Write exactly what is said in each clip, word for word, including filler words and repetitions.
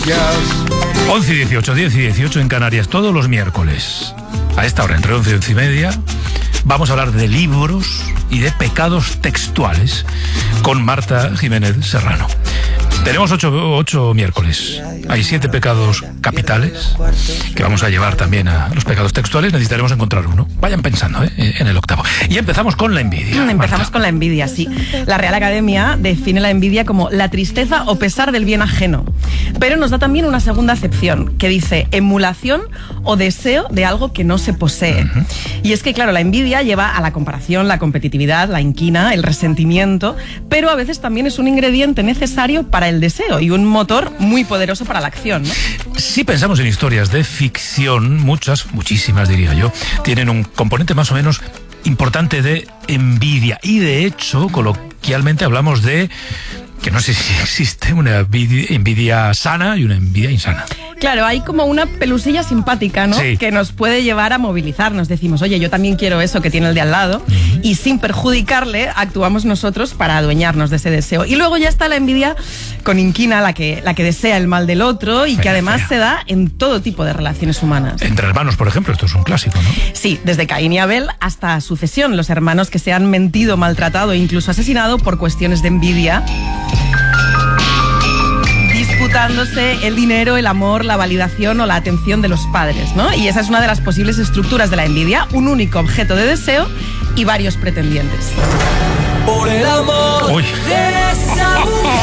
once y dieciocho, diez y dieciocho en Canarias, todos los miércoles. A esta hora, entre once y once y media, vamos a hablar de libros y de pecados textuales con Marta Jiménez Serrano. Tenemos ocho, ocho miércoles. Hay siete pecados capitales que vamos a llevar también a los pecados textuales. Necesitaremos encontrar uno. Vayan pensando ¿eh? en el octavo. Y empezamos con la envidia. Empezamos Marta. con la envidia, sí. La Real Academia define la envidia como la tristeza o pesar del bien ajeno. Pero nos da también una segunda acepción que dice emulación o deseo de algo que no se posee. Uh-huh. Y es que, claro, la envidia lleva a la comparación, la competitividad, la inquina, el resentimiento, pero a veces también es un ingrediente necesario para el deseo y un motor muy poderoso para la acción, ¿no? Si pensamos en historias de ficción, muchas, muchísimas diría yo, tienen un componente más o menos importante de envidia. Y de hecho, coloquialmente hablamos de que no sé si existe una envidia sana y una envidia insana. Claro, hay como una pelusilla simpática, ¿no? Sí. Que nos puede llevar a movilizarnos. Decimos, oye, yo también quiero eso que tiene el de al lado. Uh-huh. Y sin perjudicarle, actuamos nosotros para adueñarnos de ese deseo. Y luego ya está la envidia con inquina, la que, la que desea el mal del otro y fea, que además fea. se da en todo tipo de relaciones humanas. Entre hermanos, por ejemplo, esto es un clásico, ¿no? Sí, desde Caín y Abel hasta sucesión. Los hermanos que se han mentido, maltratado e incluso asesinado por cuestiones de envidia, disputándose el dinero, el amor, la validación o la atención de los padres, ¿no? Y esa es una de las posibles estructuras de la envidia, un único objeto de deseo y varios pretendientes. Por el amor Uy. de esa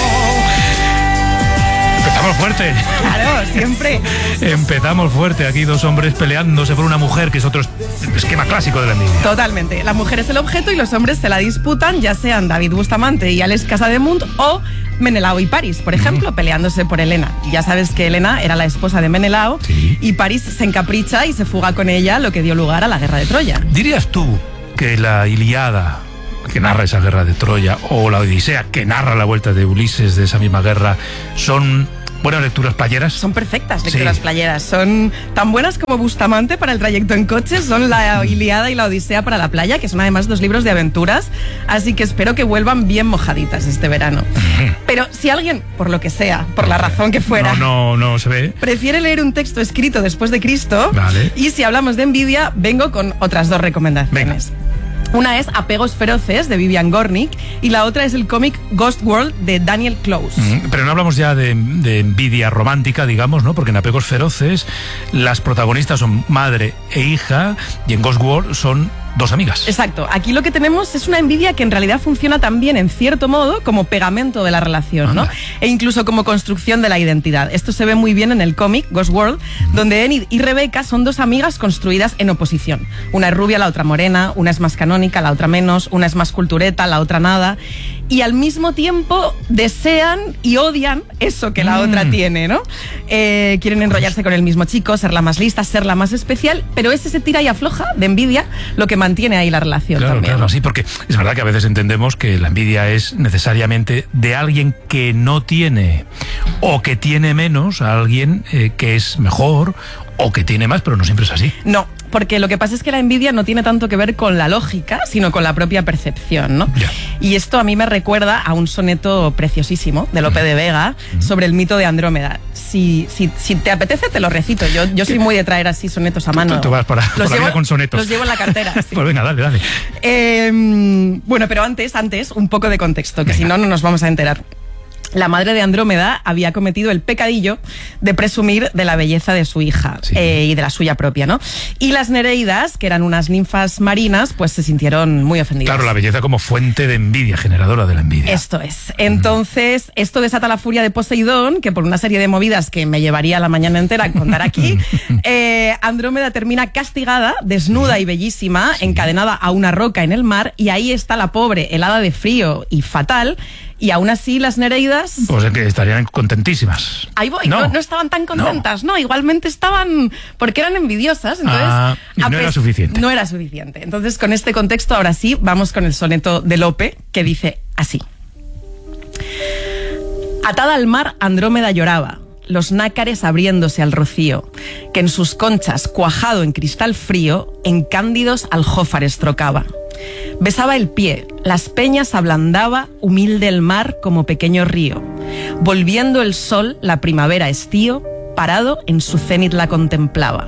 Empezamos fuerte. Claro, siempre. Empezamos fuerte. Aquí dos hombres peleándose por una mujer, que es otro esquema clásico de la envidia. Totalmente. La mujer es el objeto y los hombres se la disputan, ya sean David Bustamante y Alex Casademunt o Menelao y París, por ejemplo, mm. peleándose por Helena. Ya sabes que Helena era la esposa de Menelao, sí. y París se encapricha y se fuga con ella, lo que dio lugar a la guerra de Troya. ¿Dirías tú que la Ilíada, que narra esa guerra de Troya, o la Odisea, que narra la vuelta de Ulises de esa misma guerra, son buenas lecturas playeras? Son perfectas lecturas sí. playeras. Son tan buenas como Bustamante para el trayecto en coche, son la Ilíada y la Odisea para la playa, que son además dos libros de aventuras, así que espero que vuelvan bien mojaditas este verano. Pero si alguien, por lo que sea, por la razón que fuera, no, no, no se ve, prefiere leer un texto escrito después de Cristo, vale. y si hablamos de envidia, vengo con otras dos recomendaciones. Venga. Una es Apegos feroces, de Vivian Gornick, y la otra es el cómic Ghost World, de Daniel Close. Mm, pero no hablamos ya de, de envidia romántica, digamos, ¿no? Porque en Apegos feroces las protagonistas son madre e hija, y en Ghost World son dos amigas. Exacto. Aquí lo que tenemos es una envidia que en realidad funciona también, en cierto modo, como pegamento de la relación, ¿no? E incluso como construcción de la identidad. Esto se ve muy bien en el cómic Ghost World, uh-huh. donde Enid y Rebeca son dos amigas construidas en oposición. Una es rubia, la otra morena, una es más canónica, la otra menos, una es más cultureta, la otra nada. Y al mismo tiempo desean y odian eso que la mm. otra tiene, ¿no? Eh, quieren enrollarse con el mismo chico, ser la más lista, ser la más especial, pero ese se tira y afloja de envidia, lo que mantiene ahí la relación. Claro, también. Claro, sí, porque es verdad que a veces entendemos que la envidia es necesariamente de alguien que no tiene, o que tiene menos, a alguien eh, que es mejor, o que tiene más, pero no siempre es así. No, porque lo que pasa es que la envidia no tiene tanto que ver con la lógica, sino con la propia percepción, ¿no? Ya. Y esto a mí me recuerda a un soneto preciosísimo de Lope de Vega mm. sobre el mito de Andrómeda. Si, si, si te apetece, te lo recito. Yo, yo soy muy de traer así sonetos a mano. Tú, tú vas para, los para llevo, la vida con sonetos. Los llevo en la cartera. Sí. Pues venga, dale, dale. Eh, bueno, pero antes, antes, un poco de contexto, que venga. Si no, no nos vamos a enterar. La madre de Andrómeda había cometido el pecadillo de presumir de la belleza de su hija, sí. eh, y de la suya propia, ¿no? Y las Nereidas, que eran unas ninfas marinas, pues se sintieron muy ofendidas. Claro, la belleza como fuente de envidia, generadora de la envidia. Esto es. Entonces, mm. esto desata la furia de Poseidón, que por una serie de movidas que me llevaría la mañana entera a contar aquí, eh, Andrómeda termina castigada, desnuda y bellísima, sí. encadenada a una roca en el mar, y ahí está la pobre, helada de frío y fatal. Y aún así las Nereidas... Pues es que estarían contentísimas. Ahí voy, no, no, no estaban tan contentas, no. no, igualmente estaban... porque eran envidiosas, entonces... Ah, y no era suficiente. No era suficiente. Entonces, con este contexto, ahora sí, vamos con el soneto de Lope, que dice así. Atada al mar, Andrómeda lloraba, los nácares abriéndose al rocío, que en sus conchas, cuajado en cristal frío, en cándidos aljófares trocaba. Besaba el pie, las peñas ablandaba, humilde el mar como pequeño río. Volviendo el sol, la primavera estío, parado en su cénit la contemplaba.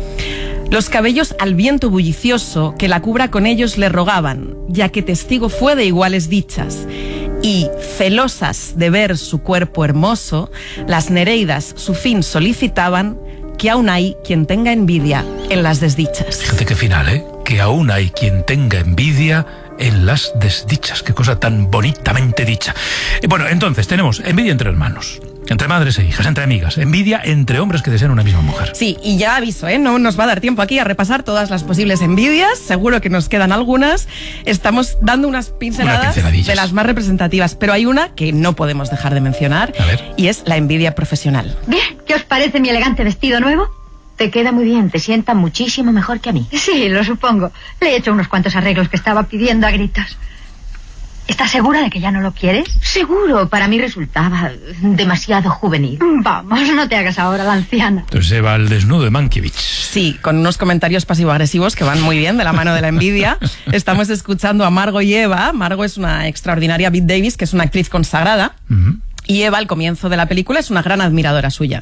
Los cabellos al viento bullicioso que la cubra con ellos le rogaban, ya que testigo fue de iguales dichas. Y, celosas de ver su cuerpo hermoso, las nereidas su fin solicitaban, que aún hay quien tenga envidia en las desdichas. Fíjate qué final, ¿eh? Que aún hay quien tenga envidia en las desdichas. Qué cosa tan bonitamente dicha. Y bueno, entonces tenemos envidia entre hermanos, entre madres e hijas, entre amigas, envidia entre hombres que desean una misma mujer. Sí, y ya aviso, ¿eh? No nos va a dar tiempo aquí a repasar todas las posibles envidias, seguro que nos quedan algunas. Estamos dando unas pinceladas de las más representativas, pero hay una que no podemos dejar de mencionar, a ver, y es la envidia profesional. Bien, ¿qué os parece mi elegante vestido nuevo? Te queda muy bien, te sienta muchísimo mejor que a mí. Sí, lo supongo. Le he hecho unos cuantos arreglos que estaba pidiendo a gritos. ¿Estás segura de que ya no lo quieres? Seguro, para mí resultaba demasiado juvenil. Vamos, no te hagas ahora la anciana. Entonces Eva al desnudo de Mankiewicz. Sí, con unos comentarios pasivo-agresivos que van muy bien de la mano de la envidia. Estamos escuchando a Margot y Eva. Margot es una extraordinaria Bette Davis, que es una actriz consagrada. Uh-huh. Y Eva, al comienzo de la película, es una gran admiradora suya.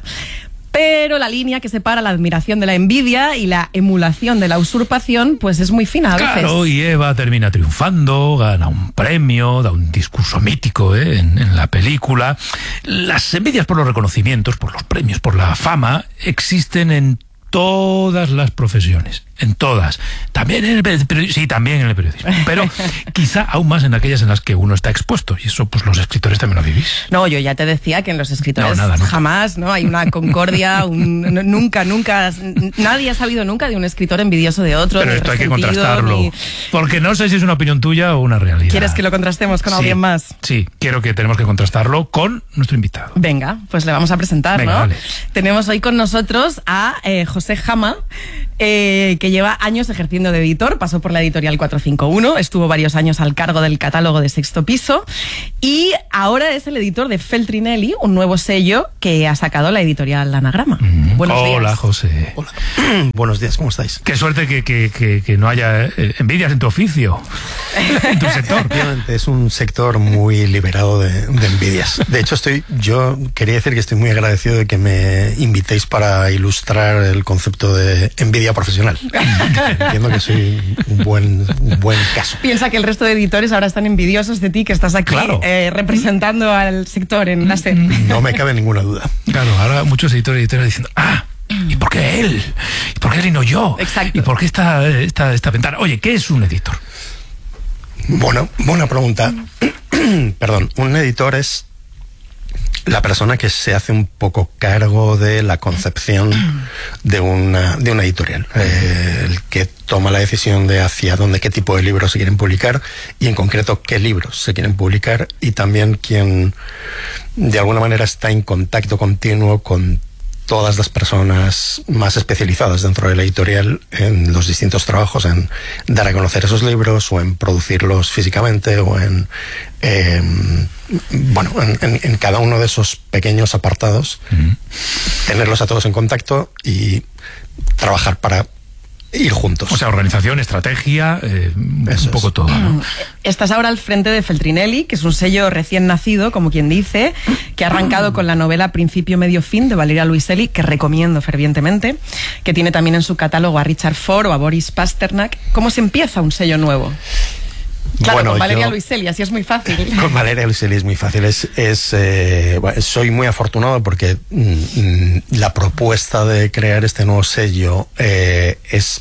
Pero la línea que separa la admiración de la envidia y la emulación de la usurpación, pues es muy fina a veces. Claro, y Eva termina triunfando, gana un premio, da un discurso mítico ¿eh? en, en la película. Las envidias por los reconocimientos, por los premios, por la fama, existen en todas las profesiones, en todas. También en el periodismo, sí, también en el periodismo, pero quizá aún más en aquellas en las que uno está expuesto, y eso pues los escritores también lo vivís. No, yo ya te decía que en los escritores no, nada, jamás, ¿no? Hay una concordia, un, nunca, nunca, nadie ha sabido nunca de un escritor envidioso de otro. Pero esto hay que contrastarlo, ni... porque no sé si es una opinión tuya o una realidad. ¿Quieres que lo contrastemos con sí, alguien más? Sí, quiero que tenemos que contrastarlo con nuestro invitado. Venga, pues le vamos a presentar, Venga, ¿no? Vale. Tenemos hoy con nosotros a eh, José Jama, eh, que lleva años ejerciendo de editor, pasó por la editorial cuatrocientos cincuenta y uno, estuvo varios años al cargo del catálogo de Sexto Piso y ahora es el editor de Feltrinelli, un nuevo sello que ha sacado la editorial Anagrama. Mm, Buenos hola, días. José. Hola. Buenos días, ¿cómo estáis? Qué suerte que, que, que, que no haya eh, envidias en tu oficio, en tu sector. Efectivamente, es un sector muy liberado de, de envidias. De hecho, estoy, yo quería decir que estoy muy agradecido de que me invitéis para ilustrar el concepto de envidia profesional. Entiendo que soy un buen, un buen caso. Piensa que el resto de editores ahora están envidiosos de ti, que estás aquí claro. eh, representando al sector en la SED. No me cabe ninguna duda. Claro, ahora muchos editores y editoras diciendo, ah, ¿y por qué él? ¿Y por qué él y no yo? Exacto. ¿Y por qué esta, esta, esta ventana? Oye, ¿qué es un editor? Bueno, buena pregunta. Perdón, un editor es la persona que se hace un poco cargo de la concepción de una, de una editorial, eh, el que toma la decisión de hacia dónde, qué tipo de libros se quieren publicar y en concreto qué libros se quieren publicar, y también quien de alguna manera está en contacto continuo con todas las personas más especializadas dentro de la editorial en los distintos trabajos, en dar a conocer esos libros o en producirlos físicamente o en eh, bueno, en, en, en cada uno de esos pequeños apartados, uh-huh. tenerlos a todos en contacto y trabajar para ir juntos. O sea, organización, estrategia, eh, un Eso poco es. todo, ¿no? Estás ahora al frente de Feltrinelli, que es un sello recién nacido, como quien dice, que ha arrancado con la novela Principio, Medio, Fin de Valeria Luiselli, que recomiendo fervientemente, que tiene también en su catálogo a Richard Ford o a Boris Pasternak. ¿Cómo se empieza un sello nuevo? Claro, bueno, con Valeria yo, Luiselli, así es muy fácil. Con Valeria Luiselli es muy fácil. Es, es, eh, soy muy afortunado porque mm, la propuesta de crear este nuevo sello eh, es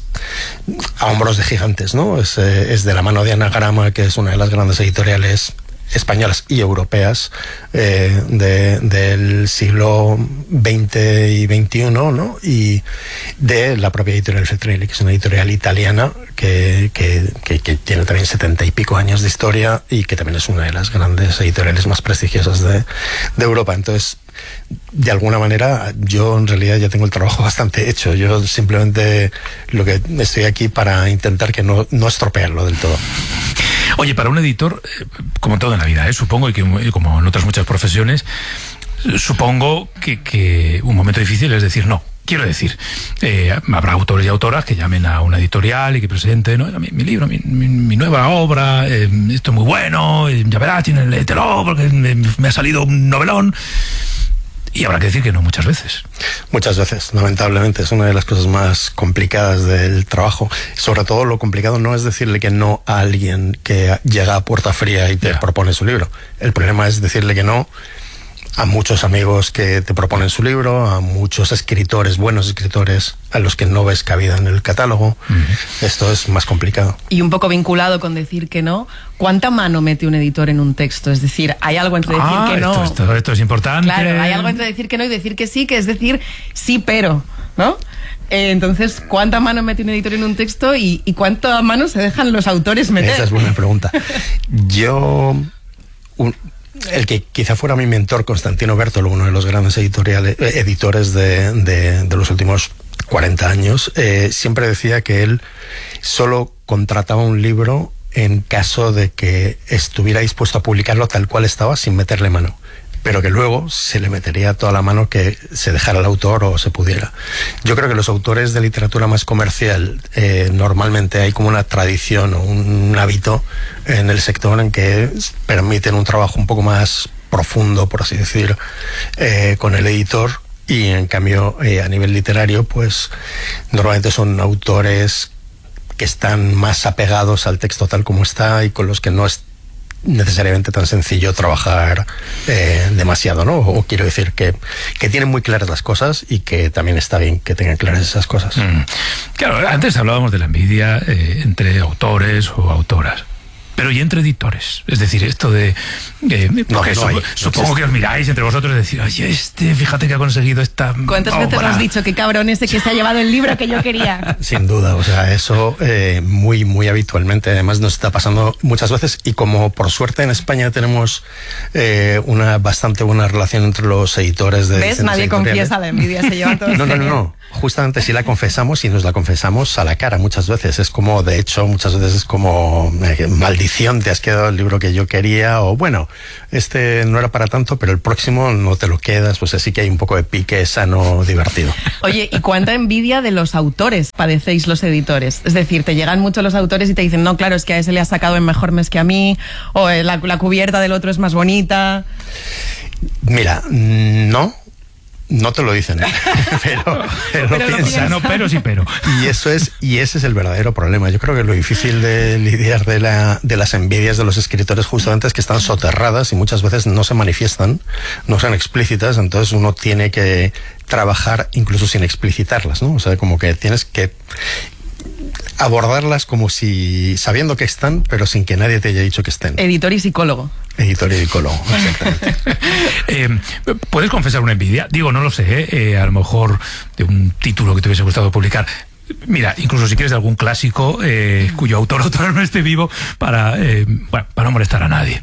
a hombros de gigantes, ¿no? Es, eh, es de la mano de Anagrama, que es una de las grandes editoriales españolas y europeas eh, de, del siglo veinte y veintiuno, ¿no? Y de la propia editorial Feltrinelli, que es una editorial italiana que, que, que, que tiene también setenta y pico años de historia y que también es una de las grandes editoriales más prestigiosas de, de Europa. Entonces, de alguna manera, yo en realidad ya tengo el trabajo bastante hecho. Yo simplemente lo que estoy aquí para intentar que no, no estropearlo del todo. Oye, para un editor, como todo en la vida, ¿eh? supongo, y que como en otras muchas profesiones, supongo que, que un momento difícil es decir no. Quiero decir, eh, habrá autores y autoras que llamen a una editorial y que presenten, ¿no? mi, mi libro, mi, mi, mi nueva obra, eh, esto es muy bueno, eh, ya verás, tiene, léetelo, porque me, me ha salido un novelón. Y habrá que decir que no muchas veces. Muchas veces, lamentablemente. Es una de las cosas más complicadas del trabajo. Sobre todo lo complicado no es decirle que no a alguien que llega a puerta fría y te yeah. propone su libro. El problema es decirle que no a muchos amigos que te proponen su libro, a muchos escritores, buenos escritores, a los que no ves cabida en el catálogo. Uh-huh. Esto es más complicado. Y un poco vinculado con decir que no, ¿cuánta mano mete un editor en un texto? Es decir, hay algo entre decir ah, que no... Esto, esto, esto es importante. Claro, hay algo entre decir que no y decir que sí, que es decir sí, pero, ¿no? Eh, entonces, ¿cuánta mano mete un editor en un texto y, y cuánta mano se dejan los autores meter? Esa es buena pregunta. Yo... Un, el que quizá fuera mi mentor, Constantino Bertolo, uno de los grandes editoriales, eh, editores de, de, de los últimos cuarenta años, eh, siempre decía que él solo contrataba un libro en caso de que estuviera dispuesto a publicarlo tal cual estaba, sin meterle mano, pero que luego se le metería toda la mano que se dejara el autor o se pudiera. Yo creo que los autores de literatura más comercial, eh, normalmente hay como una tradición o un hábito en el sector en que permiten un trabajo un poco más profundo, por así decir, eh, con el editor, y en cambio eh, a nivel literario, pues normalmente son autores que están más apegados al texto tal como está y con los que no es necesariamente tan sencillo trabajar eh, demasiado, ¿no? O quiero decir que, que tienen muy claras las cosas y que también está bien que tengan claras esas cosas. Mm. Claro, antes hablábamos de la envidia eh, entre autores o autoras. Pero y entre editores, es decir, esto de... Eh, no, que no sup hay, supongo no que os miráis entre vosotros y decís, oye, este, fíjate que ha conseguido esta... ¿Cuántas obra? veces has dicho que cabrón ese que se ha llevado el libro que yo quería? Sin duda, o sea, eso eh, muy, muy habitualmente, además nos está pasando muchas veces, y como por suerte en España tenemos eh, una bastante buena relación entre los editores de... ¿Ves? Nadie confiesa la envidia, se lleva todo. No, no, no, no. Justamente si la confesamos, y nos la confesamos a la cara muchas veces. Es como, de hecho, muchas veces es como eh, maldición, te has quedado el libro que yo quería, o bueno, este no era para tanto, pero el próximo no te lo quedas. Pues así que hay un poco de pique sano, divertido. Oye, ¿y cuánta envidia de los autores padecéis los editores? Es decir, te llegan mucho los autores y te dicen, no, claro, es que a ese le ha sacado en mejor mes que a mí, o la, la cubierta del otro es más bonita. Mira, no... No te lo dicen, pero, pero, pero lo piensan. No, pero sí, pero. Y eso es, y ese es el verdadero problema. Yo creo que lo difícil de lidiar de la, de las envidias de los escritores justamente es que están soterradas y muchas veces no se manifiestan, no son explícitas, entonces uno tiene que trabajar incluso sin explicitarlas, ¿no? O sea, como que tienes que abordarlas como si sabiendo que están, pero sin que nadie te haya dicho que estén. Editor y psicólogo. Editor y psicólogo, exactamente. eh, ¿Puedes confesar una envidia? Digo, no lo sé, ¿eh? Eh, a lo mejor de un título que te hubiese gustado publicar. Mira, incluso si quieres de algún clásico eh, cuyo autor o autora no esté vivo, para, eh, bueno, para no molestar a nadie.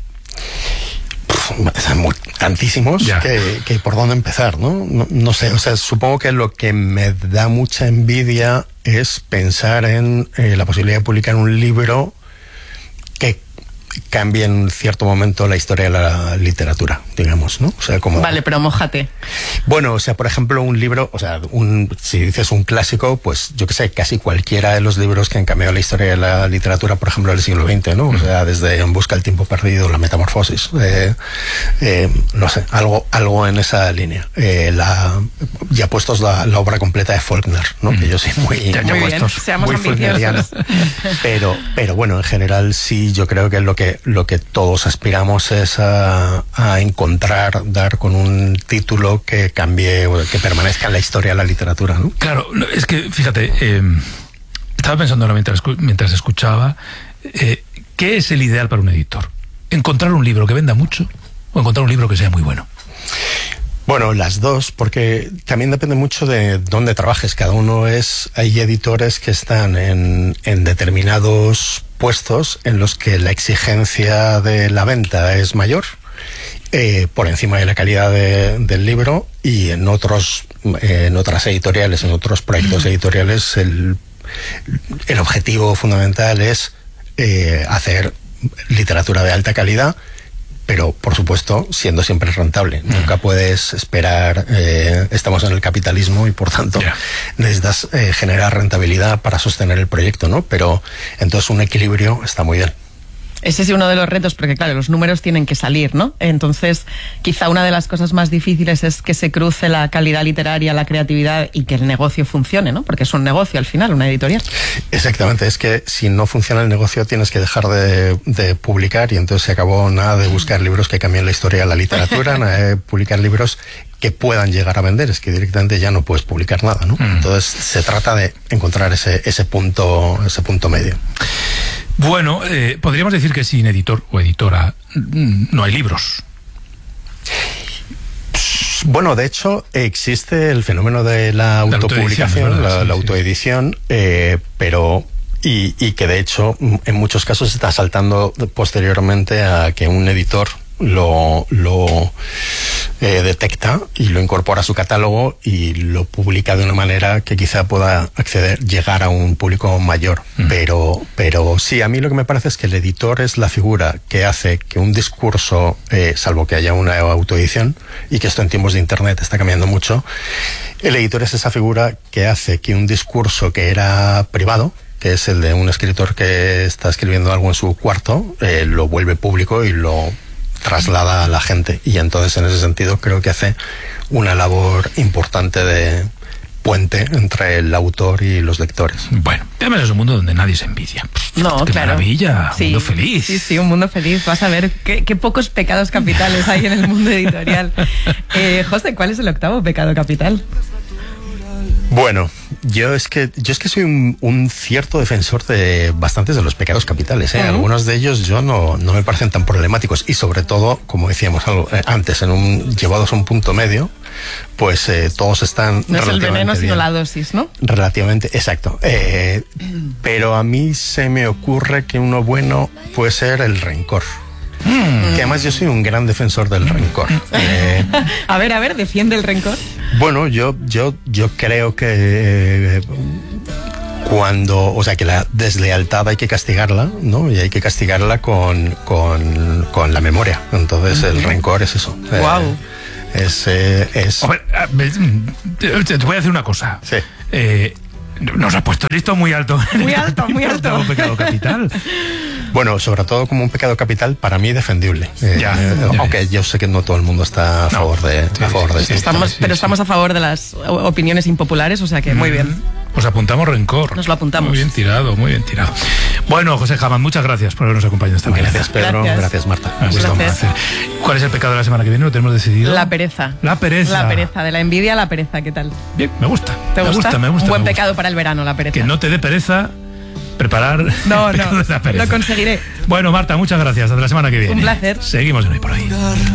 Muy, tantísimos que, que por dónde empezar, ¿no? ¿no? No sé, o sea, supongo que lo que me da mucha envidia es pensar en eh, la posibilidad de publicar un libro que cambie en cierto momento la historia de la literatura, digamos, ¿no? O sea, como... Vale, pero mójate. Bueno, o sea, por ejemplo, un libro, o sea, un, si dices un clásico, pues yo que sé, casi cualquiera de los libros que han cambiado la historia de la literatura, por ejemplo, del siglo veinte, ¿no? O sea, desde En busca del tiempo perdido, La metamorfosis, eh, eh, no sé, algo, algo en esa línea. Eh, la, ya puestos la, la obra completa de Faulkner, ¿no? Mm. Que yo soy muy, ya, ya muy puestos, bien, seamos muy faulkneriano. Pero, pero bueno, en general sí, yo creo que lo que lo que todos aspiramos es a, a encontrar, dar con un título que cambie o que permanezca en la historia de la literatura, ¿no? Claro, es que, fíjate, eh, estaba pensando ahora mientras, mientras escuchaba, eh, ¿qué es el ideal para un editor? ¿Encontrar un libro que venda mucho o encontrar un libro que sea muy bueno? Bueno, las dos, porque también depende mucho de dónde trabajes. Cada uno es... Hay editores que están en, en determinados puestos en los que la exigencia de la venta es mayor, eh, por encima de la calidad de, del libro, y en otros, eh, en otras editoriales, en otros proyectos editoriales, el, el objetivo fundamental es eh, hacer literatura de alta calidad pero por supuesto siendo siempre rentable. Mm. Nunca puedes esperar, eh, estamos en el capitalismo y por tanto yeah. necesitas eh, generar rentabilidad para sostener el proyecto, ¿no? Pero entonces un equilibrio está muy bien. Ese es uno de los retos, porque claro, los números tienen que salir, ¿no? Entonces, quizá una de las cosas más difíciles es que se cruce la calidad literaria, la creatividad y que el negocio funcione, ¿no? Porque es un negocio al final, una editorial. Exactamente, es que si no funciona el negocio tienes que dejar de, de publicar y entonces se acabó nada de buscar libros que cambien la historia de la literatura, nada de publicar libros que puedan llegar a vender, es que directamente ya no puedes publicar nada, ¿no? Mm. Entonces se trata de encontrar ese, ese punto, ese punto medio. Bueno, eh, podríamos decir que sin editor o editora no hay libros. Bueno, de hecho, existe el fenómeno de la autopublicación, la, la autoedición, eh, pero... Y, y que de hecho, en muchos casos está saltando posteriormente a que un editor lo, lo eh, detecta y lo incorpora a su catálogo y lo publica de una manera que quizá pueda acceder, llegar a un público mayor. Mm. Pero, pero sí, a mí lo que me parece es que el editor es la figura que hace que un discurso, eh, salvo que haya una autoedición, y que esto en tiempos de internet está cambiando mucho, el editor es esa figura que hace que un discurso que era privado, que es el de un escritor que está escribiendo algo en su cuarto, eh, lo vuelve público y lo traslada a la gente. Y entonces, en ese sentido, creo que hace una labor importante de puente entre el autor y los lectores. Bueno, además es un mundo donde nadie se envidia. No, ¡Qué claro. maravilla! Sí, un mundo feliz. Sí, sí, un mundo feliz. Vas a ver qué, qué pocos pecados capitales hay en el mundo editorial. Eh, José, ¿cuál es el octavo pecado capital? Bueno, yo es que yo es que soy un, un cierto defensor de bastantes de los pecados capitales, ¿eh? Uh-huh. Algunos de ellos yo no, no me parecen tan problemáticos y sobre todo, como decíamos algo, eh, antes, en un llevados a un punto medio, pues eh, todos están no es el veneno bien. Sino la dosis, ¿no? Relativamente, exacto. Eh, pero a mí se me ocurre que uno bueno puede ser el rencor. Mm. Que además yo soy un gran defensor del rencor. Eh, a ver, a ver, defiende el rencor. Bueno, yo, yo, yo creo que eh, cuando, o sea, que la deslealtad hay que castigarla, ¿no? Y hay que castigarla con, con, con la memoria. Entonces el rencor es eso. Wow. Eh, es, eh, es... Ver, te voy a decir una cosa. Sí. Eh, nos has puesto listo muy alto. Muy alto, muy alto. Un pecado capital. Bueno, sobre todo como un pecado capital, para mí defendible. Eh, ya, eh, ya, aunque yo sé que no todo el mundo está a no, favor de, sí, a favor de sí, esto. Estamos, sí, pero sí. estamos a favor de las opiniones impopulares, o sea que muy bien. Pues apuntamos rencor. Nos lo apuntamos. Muy bien tirado, muy bien tirado. Bueno, José Hamann, muchas gracias por habernos acompañado esta mañana. Gracias, Pedro. Gracias, gracias Marta. Ha sido un placer. ¿Cuál es el pecado de la semana que viene? ¿Lo tenemos decidido? La pereza. La pereza. La pereza, de la envidia a la pereza, ¿qué tal? Bien, me gusta. ¿Te me gusta? gusta, me gusta. Un buen me gusta. pecado para el verano, la pereza. Que no te dé pereza preparar no, el pecado no, de la pereza. lo conseguiré. Bueno, Marta, muchas gracias. Hasta la semana que viene. Un placer. Seguimos en Hoy por Hoy.